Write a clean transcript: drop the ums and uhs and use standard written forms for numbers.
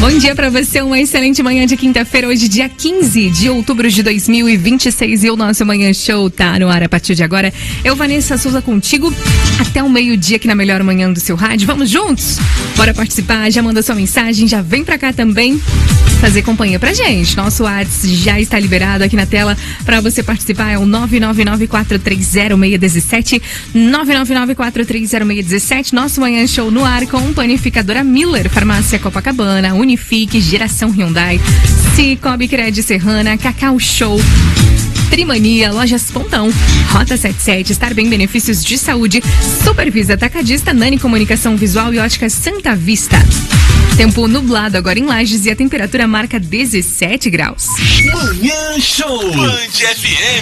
Bom dia pra você, uma excelente manhã de quinta-feira, hoje dia 15 de outubro de 2026 e o nosso Manhã Show tá no ar a partir de agora. Eu, Vanessa Souza, contigo até o meio-dia aqui na melhor manhã do seu rádio. Vamos juntos? Bora participar, já manda sua mensagem, já vem pra cá também fazer companhia pra gente. Nosso WhatsApp já está liberado aqui na tela pra você participar, é o 999-430-617, 999-430-617. Nosso Manhã Show no ar com Panificadora Miller, Farmácia Copacabana, Unifique, Geração Hyundai, Cicobi Cred Serrana, Cacau Show, Trimania, Lojas Pontão, Rota 77, Estar Bem, Benefícios de Saúde, Supervisa Atacadista, Nani Comunicação Visual e Ótica Santa Vista. Tempo nublado agora em Lages e a temperatura marca 17 graus. Manhã Show Band FM.